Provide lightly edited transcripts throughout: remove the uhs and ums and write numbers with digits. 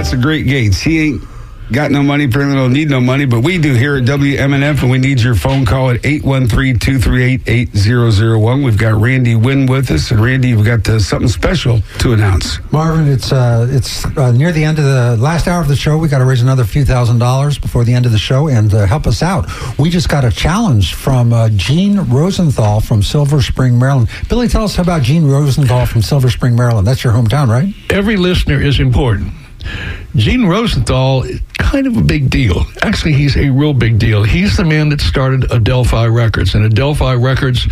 That's a great Gates. He ain't got no money, apparently don't need no money, but we do here at WMNF, and we need your phone call at 813-238-8001. We've got Randy Wynn with us, and Randy, we've got something special to announce. Marvin, it's near the end of the last hour of the show. We got to raise another few $1,000s before the end of the show, and help us out. We just got a challenge from Gene Rosenthal from Silver Spring, Maryland. Billy, tell us about Gene Rosenthal from Silver Spring, Maryland. That's your hometown, right? Every listener is important. Gene Rosenthal is kind of a big deal. Actually, he's a real big deal. He's the man that started Adelphi Records, and Adelphi Records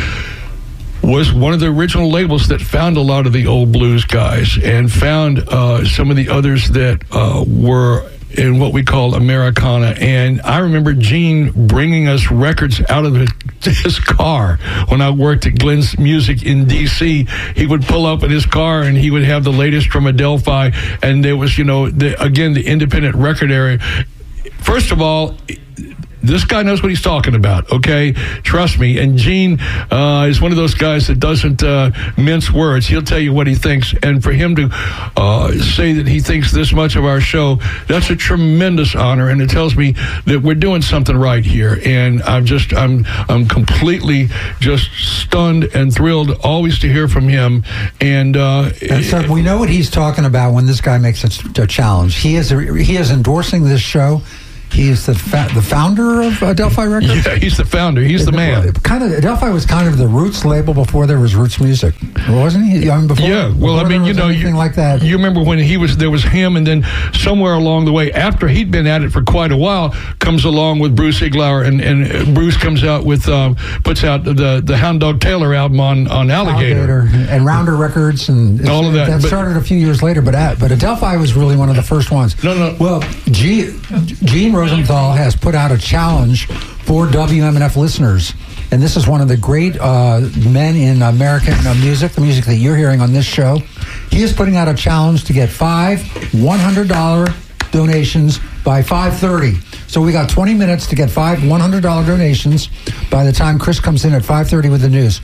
was one of the original labels that found a lot of the old blues guys and found some of the others that were in what we call Americana. And I remember Gene bringing us records out of his car. When I worked at Glenn's Music in D.C., he would pull up in his car and he would have the latest from Adelphi. And there was, the independent record area. First of all, this guy knows what he's talking about, okay? Trust me. And Gene is one of those guys that doesn't mince words. He'll tell you what he thinks. And for him to say that he thinks this much of our show, that's a tremendous honor. And it tells me that we're doing something right here. And I'm completely just stunned and thrilled always to hear from him. And so we know what he's talking about when this guy makes a challenge. He is endorsing this show. He is the founder of Adelphi Records? Yeah, he's the founder. He's the man. Adelphi was kind of the Roots label before there was Roots music, wasn't he? Anything like that. You remember when there was him, and then somewhere along the way, after he'd been at it for quite a while, comes along with Bruce Iglauer, and Bruce comes out with, puts out the Hound Dog Taylor album on Alligator. And Rounder Records, and all of that. That started a few years later, but Adelphi was really one of the first ones. No. Well, Gene Rosenthal has put out a challenge for WMNF listeners, and this is one of the great men in American music, the music that you're hearing on this show. He is putting out a challenge to get 5 $100 donations by 5:30. So we got 20 minutes to get 5 $100 donations by the time Chris comes in at 5:30 with the news.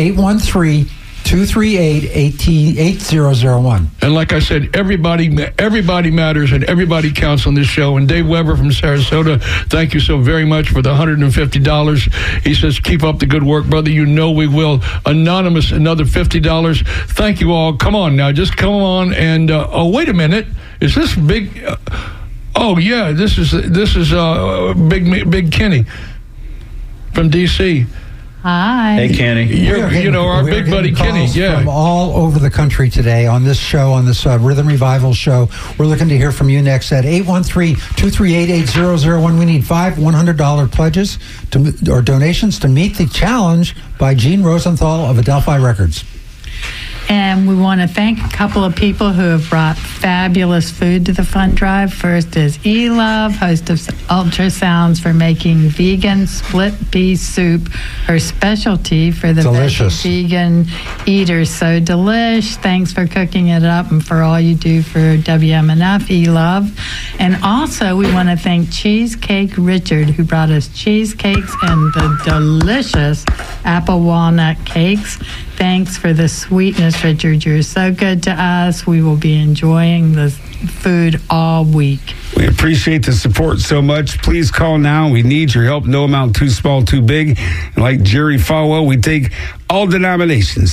813-238-8001. And like I said, everybody matters and everybody counts on this show. And Dave Weber from Sarasota, thank you so very much for the $150. He says, keep up the good work, brother. You know we will. Anonymous, another $50. Thank you all. Come on now. Just come on. And, wait a minute. Is this big? This is Big Kenny from D.C. Hi. Hey, Kenny. Our big buddy Kenny. Yeah. From all over the country today on this show, on this Rhythm Revival show. We're looking to hear from you next at 813-238-8001. We need 5 $100 pledges or donations to meet the challenge by Gene Rosenthal of Adelphi Records. And we want to thank a couple of people who have brought fabulous food to the fund drive. First is E-Love, host of Ultrasounds, for making vegan split pea soup her specialty for the vegan eaters. So delish. Thanks for cooking it up and for all you do for WMNF, E-Love. And also we want to thank Cheesecake Richard, who brought us cheesecakes and the delicious apple walnut cakes. Thanks for the sweetness, Richard. You're so good to us. We will be enjoying the food all week. We appreciate the support so much. Please call now. We need your help. No amount too small, too big. And like Jerry Falwell, we take all denominations.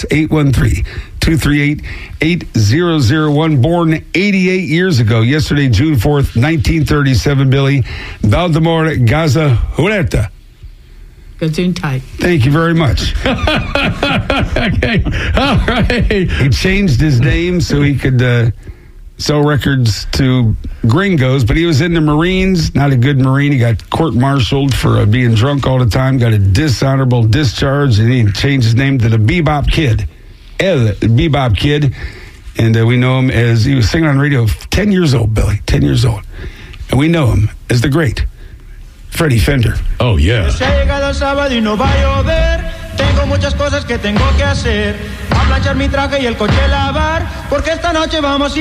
813-238-8001. Born 88 years ago. Yesterday, June 4th, 1937, Billy. Valdemar Gaza Huerta. Gesundheit. Thank you very much. Okay. All right. He changed his name so he could sell records to gringos, but he was in the Marines, not a good Marine. He got court-martialed for being drunk all the time, got a dishonorable discharge, and he changed his name to the Bebop Kid. El Bebop Kid. And we know him as, he was singing on radio 10 years old, Billy, 10 years old. And we know him as the great Freddie Fender. Oh, yeah. Se ha llegado el sábado y no va a llover. Tengo muchas cosas que tengo que hacer. A planchar mi traje y el coche lavar. Porque esta noche vamos